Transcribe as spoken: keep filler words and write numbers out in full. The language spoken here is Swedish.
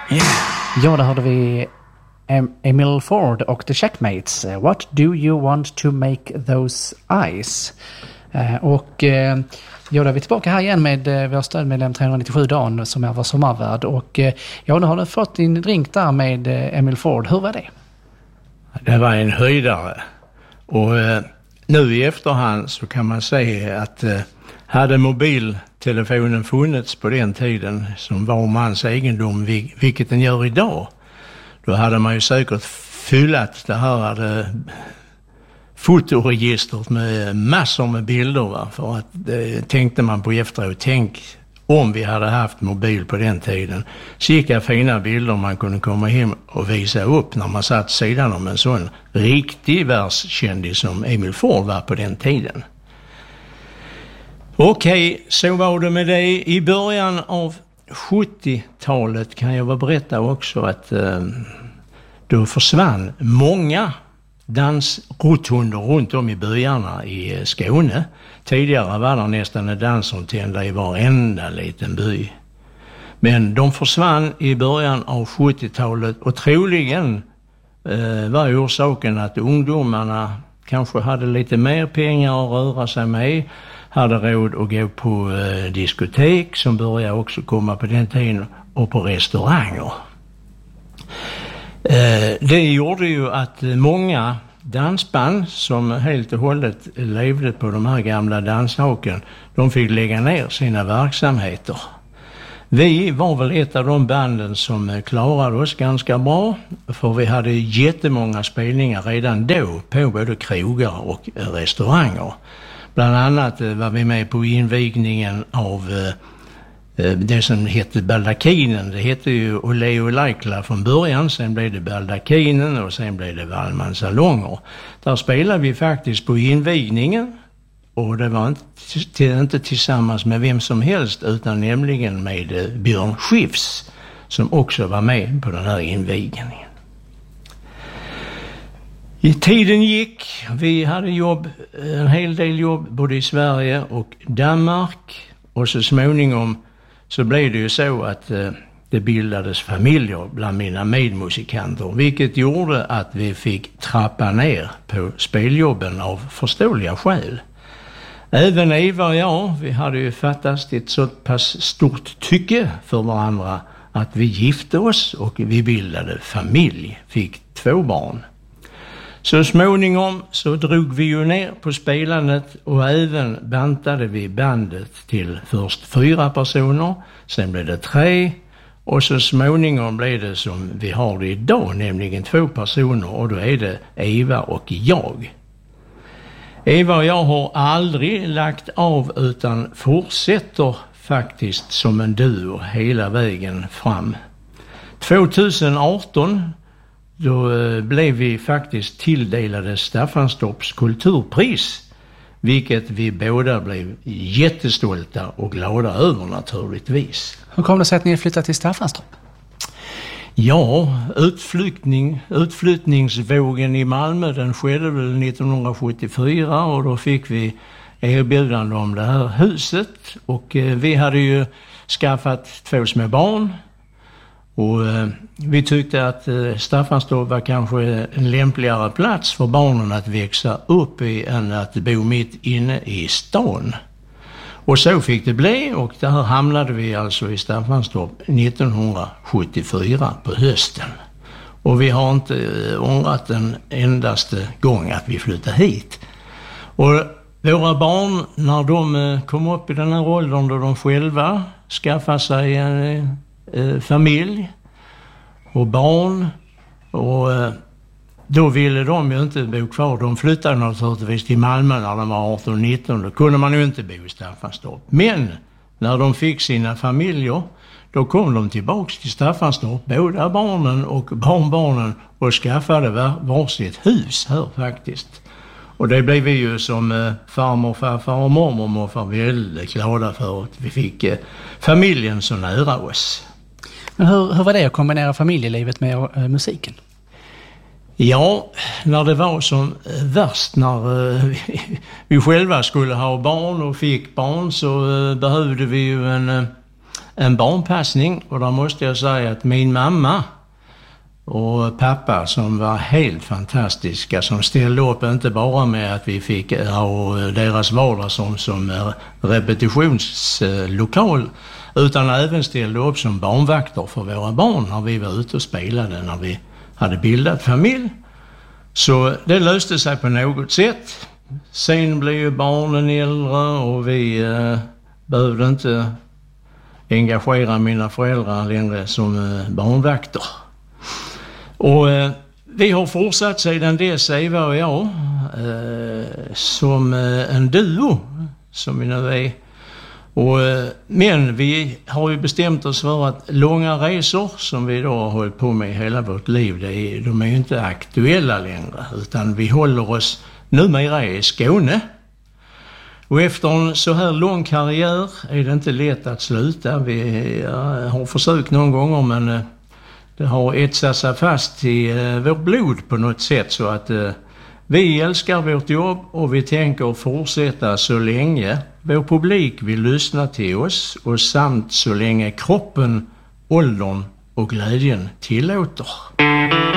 Yeah. Ja, där hörde vi em- Emil Ford och The Checkmates. What do you want to make those eyes? Eh, och eh, ja, då är vi tillbaka här igen med eh, vår stödmedlem tre nittiosju Dan som är vår sommarvärd. Och eh, ja, nu har du fått din drink där med eh, Emil Ford. Hur var det? Det var en höjdare. Och eh, nu i efterhand så kan man säga att eh, hade mobiltelefonen funnits på den tiden som var mans egendom, vil- vilket den gör idag, då hade man ju säkert fyllat det här eh, fotoregistret med massor med bilder. Va? För att det tänkte man på efteråt. Tänk om vi hade haft mobil på den tiden. Vilka fina bilder man kunde komma hem och visa upp när man satt sidan om en sån riktig världskändis som Emil Ford var på den tiden. Okej, så var det med det. I början av sjuttiotalet kan jag väl berätta också att eh, då försvann många dansrotunder runt om i byarna i Skåne. Tidigare var det nästan en dansrotunda i varenda liten by. Men de försvann i början av sjuttiotalet och troligen eh, var orsaken att ungdomarna kanske hade lite mer pengar att röra sig med, hade råd att gå på eh, diskotek som började också komma på den tiden och på restauranger. Eh, det gjorde ju att många dansband som helt och hållet levde på de här gamla danshaken, de fick lägga ner sina verksamheter. Vi var väl ett av de banden som klarade oss ganska bra, för vi hade jättemånga spelningar redan då på både krogar och restauranger. Bland annat var vi med på invigningen av det som hette Baldakinen. Det hette ju Ole och Laikla från början, sen blev det Baldakinen och sen blev det Wallmans salonger. Där spelade vi faktiskt på invigningen, och det var inte, inte tillsammans med vem som helst utan nämligen med Björn Skifs som också var med på den här invigningen. I tiden gick, vi hade jobb, en hel del jobb både i Sverige och Danmark, och så småningom så blev det ju så att eh, det bildades familjer bland mina medmusikanter, vilket gjorde att vi fick trappa ner på speljobben av förståeliga skäl. Även Eva och jag, vi hade ju fattat ett så pass stort tycke för varandra att vi gifte oss och vi bildade familj, fick två barn. Så småningom så drog vi ju ner på spelandet och även bantade vi bandet till först fyra personer, sen blev det tre och så småningom blev det som vi har det idag, nämligen två personer, och då är det Eva och jag. Eva och jag har aldrig lagt av utan fortsätter faktiskt som en duo hela vägen fram. tjugoarton då blev vi faktiskt tilldelade Staffanstorps kulturpris, vilket vi båda blev jättestolta och glada över naturligtvis. Hur kom det sig att ni flyttade till Staffanstorp? Ja, utflyttning, utflyttningsvågen i Malmö den skedde väl nittonhundrasjuttiofyra, och då fick vi erbjudande om det här huset, och eh, vi hade ju skaffat två små barn. Och eh, vi tyckte att eh, Staffanstorp var kanske en lämpligare plats för barnen att växa upp i än att bo mitt inne i stan. Och så fick det bli, och där hamnade vi alltså i Staffanstorp nittonhundrasjuttiofyra på hösten. Och vi har inte eh, ångrat en endaste gång att vi flyttade hit. Och våra barn, när de eh, kom upp i den här åldern då de själva skaffade sig en eh, familj och barn, och eh, då ville de ju inte bo kvar. De flyttade naturligtvis till Malmö när de var arton nitton. Då kunde man ju inte bo i Staffanstorp. Men när de fick sina familjer, då kom de tillbaka till Staffanstorp, båda barnen och barnbarnen, och skaffade var, varsitt hus här faktiskt. Och det blev vi ju som eh, farmor, farfar och mormor och morfar väldigt glada för att vi fick eh, familjen så nära oss. Men hur, hur var det att kombinera familjelivet med äh, musiken? Ja, när det var som värst, när eh, vi, vi själva skulle ha barn och fick barn, så eh, behövde vi ju en, en barnpassning, och då måste jag säga att min mamma och pappa som var helt fantastiska, som ställde upp inte bara med att vi fick ha deras vardagsrum som repetitionslokal, utan även ställde upp som barnvakter för våra barn när vi var ute och spelade, när vi hade bildat familj. Så det löste sig på något sätt. Sen blev ju barnen äldre och vi eh, behövde inte engagera mina föräldrar längre som eh, barnvakter. Och eh, vi har fortsatt sedan dess, Eva och jag, eh, som eh, en duo, som vi nu är. Och, eh, men vi har ju bestämt oss för att långa resor, som vi då har hållit på med hela vårt liv, det är, de är ju inte aktuella längre, utan vi håller oss numera i Skåne. Och efter en så här lång karriär är det inte lätt att sluta. Vi ja, har försökt någon gånger, men eh, det har etsat sig fast i eh, vårt blod på något sätt, så att eh, vi älskar vårt jobb och vi tänker fortsätta så länge vår publik vill lyssna till oss och samt så länge kroppen, åldern och glädjen tillåter.